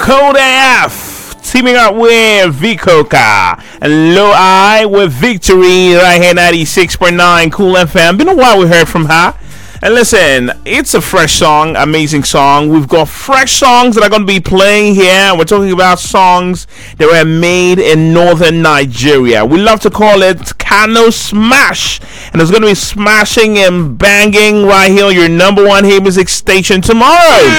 Code AF teaming up with Vicoca and Low I with Victory right here 96.9 Cool FM. Been a while we heard from her. And listen, it's a fresh song, amazing song. We've got fresh songs that are going to be playing here. We're talking about songs that were made in northern Nigeria. We love to call it Kano Smash. And it's going to be smashing and banging right here on your number one hit music station tomorrow.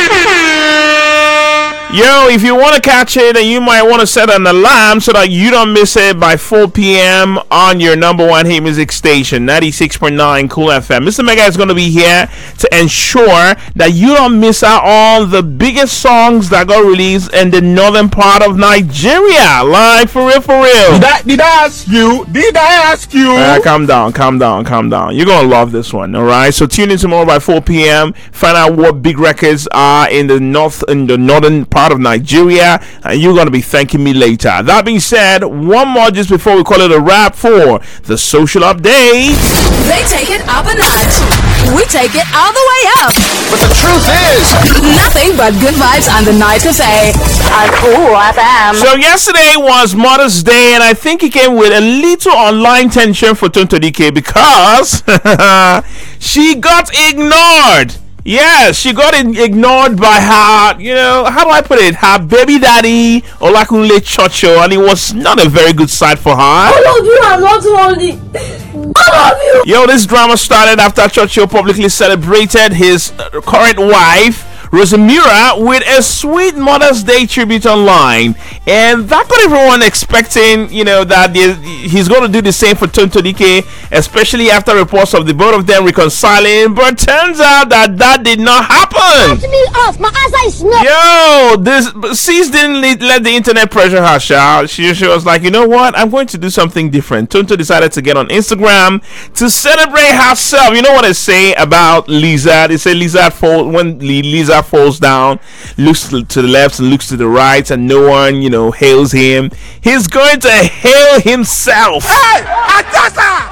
Yo, if you want to catch it, and you might want to set an alarm so that you don't miss it by 4 p.m. on your number one hit music station, 96.9 Cool FM. Mr. Mega is going to be here to ensure that you don't miss out on the biggest songs that got released in the northern part of Nigeria. Like, for real, for real. Did I ask you? Calm down. You're going to love this one, all right? So tune in tomorrow by 4 p.m. Find out what big records are in the northern part of Nigeria, and you're going to be thanking me later. That being said, one more just before we call it a wrap for the social update. They take it up a notch. We take it all the way up. But the truth is, nothing but good vibes on the Night Cafe on Cool FM. So yesterday was Mother's Day, and I think it came with a little online tension for Tonto DK because she got ignored. Yes, she got ignored by her, how do I put it? Her baby daddy, Olakunle Chocho, and it was not a very good sight for her. All of you are not holy. All of you. Yo, this drama started after Chocho publicly celebrated his current wife, Rosemira, with a sweet Mother's Day tribute online, and that got everyone expecting, that he's going to do the same for Tonto DK, especially after reports of the both of them reconciling. But turns out that did not happen. Cut me off. My answer is no. Yo, this Cease didn't let the internet pressure her. She was like, you know what? I'm going to do something different. Tonto decided to get on Instagram to celebrate herself. You know what they say about lizard? They say lizard when lizard falls down, looks to the left and looks to the right, and no one, hails him. He's going to hail himself. hey, Adasa!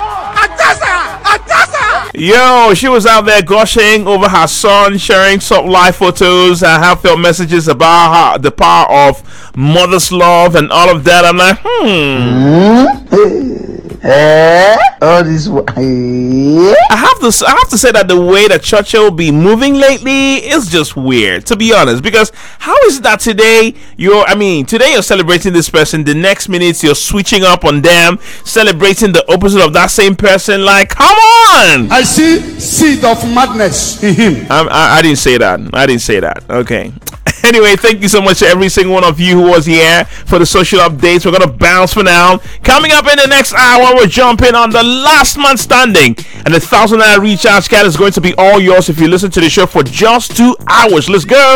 Yo, she was out there gushing over her son, sharing some live photos and heartfelt messages about the power of mother's love and all of that. I'm like, all this. I have to say that the way that Chocho will be moving lately is just weird, to be honest. Because how is it that today you're celebrating this person, the next minute you're switching up on them, celebrating the opposite of that same person? Like, come on! I see seed of madness in him. I didn't say that. Okay. Anyway, thank you so much to every single one of you who was here for the social updates. We're gonna bounce for now. Coming up in the next hour, we're jumping on the last man standing, and the 1,000 naira recharge card is going to be all yours if you listen to the show for just 2 hours. Let's go.